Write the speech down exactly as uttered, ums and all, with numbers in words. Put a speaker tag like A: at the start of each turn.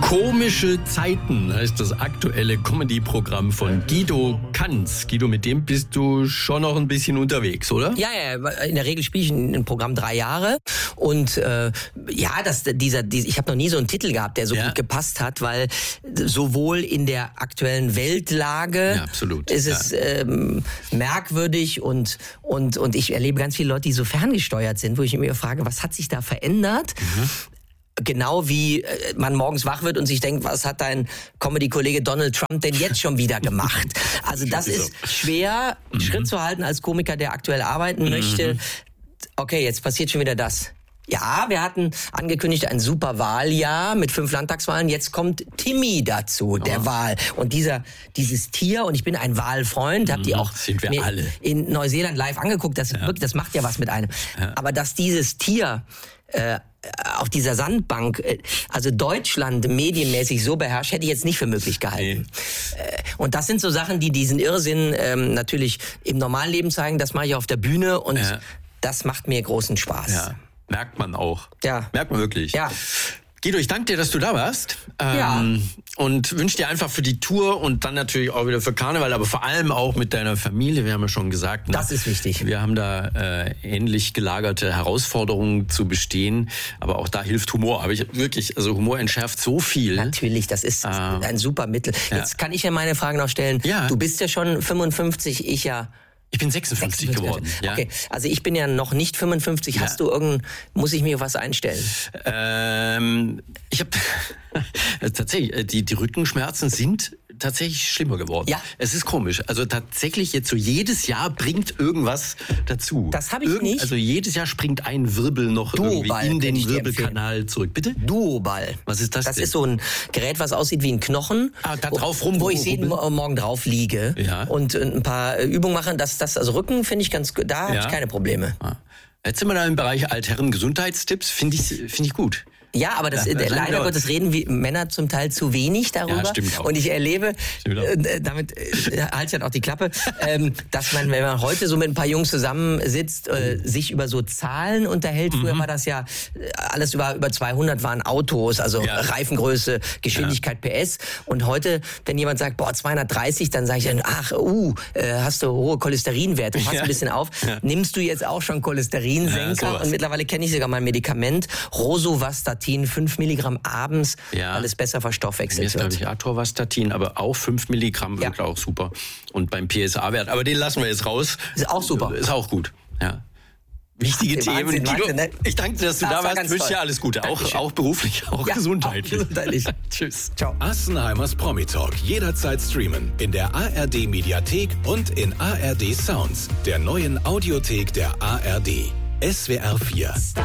A: Komische Zeiten heißt das aktuelle Comedy-Programm von Guido Kanz. Guido, mit dem bist du schon noch ein bisschen unterwegs, oder?
B: Ja, ja, in der Regel spiele ich ein Programm drei Jahre und äh, ja, das, dieser, dieser, ich habe noch nie so einen Titel gehabt, der so ja. gut gepasst hat, weil sowohl in der aktuellen Weltlage
A: ja, absolut.
B: ist es
A: ja.
B: ähm, merkwürdig und und und ich erlebe ganz viele Leute, die so ferngesteuert sind, wo ich mir frage, was hat sich da verändert? Mhm. Genau wie man morgens wach wird und sich denkt, was hat dein Comedy-Kollege Donald Trump denn jetzt schon wieder gemacht? Also das ist schwer, mhm. Schritt zu halten als Komiker, der aktuell arbeiten mhm. möchte. Okay, jetzt passiert schon wieder das. Ja, wir hatten angekündigt ein super Wahljahr mit fünf Landtagswahlen. Jetzt kommt Timmy dazu, der oh. Wahl. Und dieser, dieses Tier, und ich bin ein Wahlfreund, hab die auch
A: Sind wir alle.
B: in Neuseeland live angeguckt. Das, ja. wirklich, das macht ja was mit einem. Ja. Aber dass dieses Tier äh, auf dieser Sandbank, äh, also Deutschland medienmäßig so beherrscht, hätte ich jetzt nicht für möglich gehalten. Nee. Äh, und das sind so Sachen, die diesen Irrsinn ähm, natürlich im normalen Leben zeigen. Das mache ich auf der Bühne und ja. das macht mir großen Spaß.
A: Ja. Merkt man auch.
B: Ja.
A: Merkt man wirklich.
B: Ja.
A: Guido, ich danke dir, dass du da warst. Ähm,
B: ja.
A: Und wünsche dir einfach für die Tour und dann natürlich auch wieder für Karneval, aber vor allem auch mit deiner Familie. Wir haben ja schon gesagt, ne?
B: Das ist wichtig.
A: Wir haben da äh, ähnlich gelagerte Herausforderungen zu bestehen, aber auch da hilft Humor. Aber ich wirklich, also Humor entschärft so viel.
B: Natürlich, das ist äh, ein super Mittel.
A: Ja.
B: Jetzt kann ich ja meine Frage noch stellen.
A: Ja.
B: Du bist ja schon fünfundfünfzig, ich ja.
A: Ich bin sechsundfünfzig, sechsundfünfzig geworden. Ja.
B: Okay, also ich bin ja noch nicht fünfundfünfzig. Ja. Hast du irgendein, muss ich mir was einstellen?
A: Ähm, ich habe tatsächlich, die, die Rückenschmerzen sind tatsächlich schlimmer geworden.
B: Ja.
A: Es ist komisch. Also tatsächlich jetzt so jedes Jahr bringt irgendwas dazu.
B: Das habe ich
A: Irgend,
B: nicht.
A: Also jedes Jahr springt ein Wirbel noch
B: Duoball,
A: irgendwie in den Wirbelkanal zurück. Bitte?
B: Duoball.
A: Was ist das
B: Das
A: denn?
B: ist so ein Gerät, was aussieht wie ein Knochen.
A: Ah, da drauf rum.
B: Wo, wo ich jeden Morgen drauf liege
A: ja.
B: und ein paar Übungen mache. Das, das, also Rücken finde ich ganz gut. Da ja. habe ich keine Probleme.
A: Ah. Jetzt sind wir da im Bereich Altherren Gesundheitstipps. Finde ich, finde ich gut.
B: Ja, aber das, ja, das leider Gottes reden wie Männer zum Teil zu wenig darüber.
A: Ja, stimmt auch.
B: Und ich erlebe, äh, damit äh, halte ich halt auch die Klappe, ähm, dass man, wenn man heute so mit ein paar Jungs zusammensitzt, äh, sich über so Zahlen unterhält. Mhm. Früher war das ja alles über über zweihundert waren Autos, also ja. Reifengröße, Geschwindigkeit, ja. P S. Und heute, wenn jemand sagt, boah, zweihundertdreißig, dann sage ich dann, ach, uh, äh, hast du hohe Cholesterinwerte, pass ja. ein bisschen auf. Ja. Nimmst du jetzt auch schon Cholesterinsenker? Ja, und mittlerweile kenne ich sogar mein Medikament, Rosuvastatin, fünf Milligramm abends,
A: ja.
B: weil es besser verstoffwechselt
A: Mir ist,
B: wird.
A: glaube ich, Atorvastatin, aber auch fünf Milligramm wirkt ja. auch super. Und beim P S A-Wert, aber den lassen wir jetzt raus.
B: Ist auch super.
A: Ist auch gut, ja. Wichtige Ach, Themen.
B: Wahnsinn,
A: Guido,
B: Wahnsinn, ne?
A: Ich danke dir, dass du
B: das
A: da warst. Ich wünsche dir alles Gute. Auch, auch beruflich, auch
B: ja,
A: gesundheitlich.
B: Auch gesundheitlich.
A: Tschüss.
B: Ciao.
C: Assenheimers Promi-Talk jederzeit streamen. In der A R D-Mediathek und in A R D Sounds, der neuen Audiothek der A R D. S W R vier.